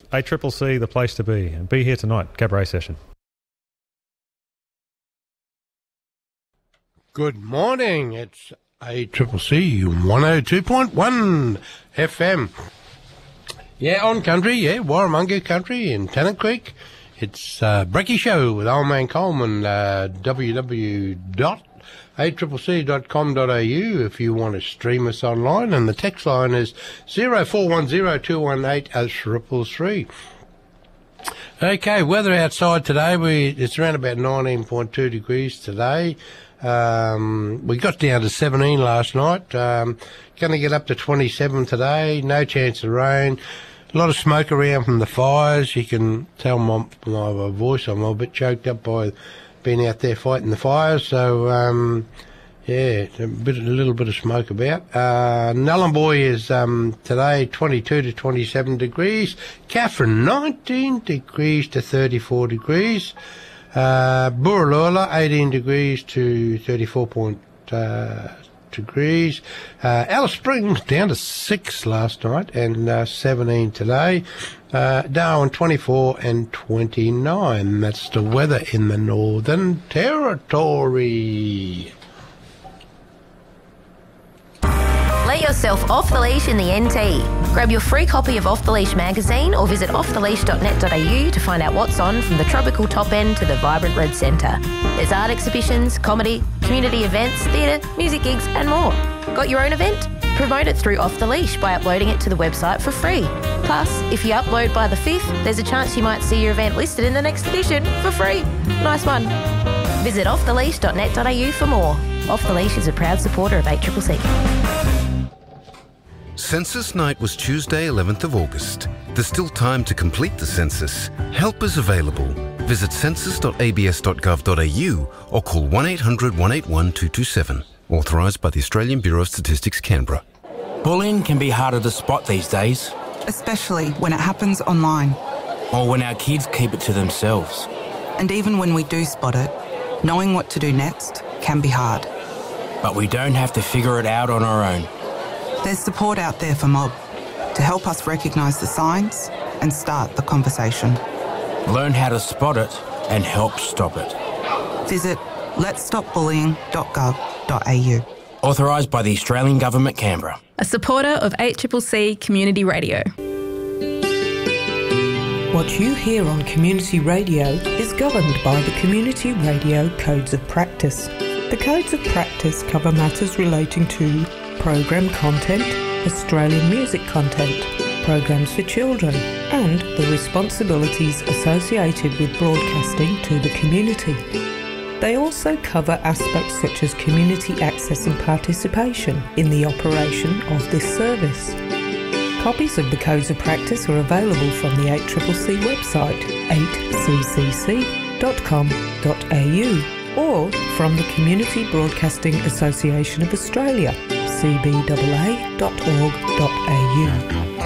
ACCC, the place to be. And be here tonight, cabaret session. Good morning. It's ACCC 102.1 FM. Yeah, on country, Warramunga country in Tennant Creek. It's Brecky Show with Old Man Coleman, www.accc.com.au if you want to stream us online. And the text line is 0410-218-333. Okay, weather outside today, it's around about 19.2 degrees today. We got down to 17 last night. Going to get up to 27 today. No chance of rain. A lot of smoke around from the fires. You can tell my voice. I'm a bit choked up by being out there fighting the fires. So, a little bit of smoke about. Nullarbor is today 22 to 27 degrees. Katherine 19 degrees to 34 degrees. Burralula 18 degrees to 34 degrees. Alice Springs down to 6 last night and 17 today. Darwin 24 and 29. That's the weather in the Northern Territory. Let yourself off the leash in the NT. Grab your free copy of Off the Leash magazine or visit offtheleash.net.au to find out what's on from the tropical top end to the vibrant red centre. There's art exhibitions, comedy, community events, theatre, music gigs and more. Got your own event? Promote it through Off the Leash by uploading it to the website for free. Plus, if you upload by the 5th, there's a chance you might see your event listed in the next edition for free. Nice one. Visit offtheleash.net.au for more. Off the Leash is a proud supporter of ACCC. Census night was Tuesday, 11th of August. There's still time to complete the census. Help is available. Visit census.abs.gov.au or call 1-800-181-227. Authorised by the Australian Bureau of Statistics, Canberra. Bullying can be harder to spot these days. Especially when it happens online. Or when our kids keep it to themselves. And even when we do spot it, knowing what to do next can be hard. But we don't have to figure it out on our own. There's support out there for Mob to help us recognise the signs and start the conversation. Learn how to spot it and help stop it. Visit letsstopbullying.gov.au. Authorised by the Australian Government, Canberra. A supporter of ACCC Community Radio. What you hear on Community Radio is governed by the Community Radio Codes of Practice. The Codes of Practice cover matters relating to program content, Australian music content, programs for children, and the responsibilities associated with broadcasting to the community. They also cover aspects such as community access and participation in the operation of this service. Copies of the Codes of Practice are available from the ACCC website, 8cc.com.au, or from the Community Broadcasting Association of Australia, cbaa.org.au.